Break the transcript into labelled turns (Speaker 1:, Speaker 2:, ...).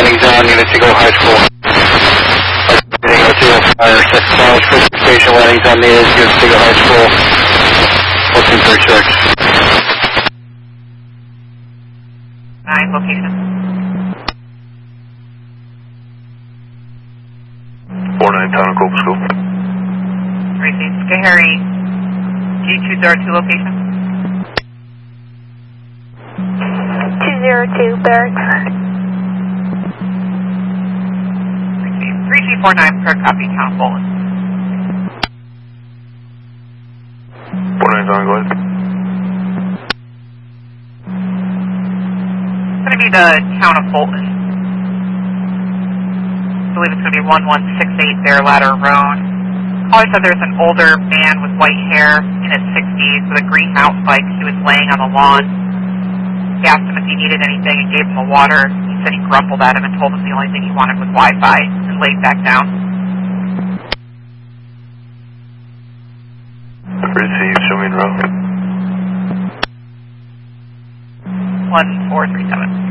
Speaker 1: landing zone, units to go high school. Fire, 6 miles, Christian Station, landing zone needed, units to go high school. 1436.
Speaker 2: 9 location.
Speaker 3: 49 Town and Cope School.
Speaker 2: Receive Schoharie G202 location.
Speaker 4: 202 Barracks.
Speaker 2: 3349 per copy, Town Bolin.
Speaker 3: 49 Town, go ahead.
Speaker 2: It's going to be the Town of Bolton. I believe it's going to be 1168 Bear Ladder Road. Caller said there's an older man with white hair in his 60s with a green mountain bike. He was laying on the lawn. He asked him if he needed anything and gave him a water. He said he grumbled at him and told him the only thing he wanted was Wi-Fi and laid back down.
Speaker 3: Receive, show me in route.
Speaker 2: 1437.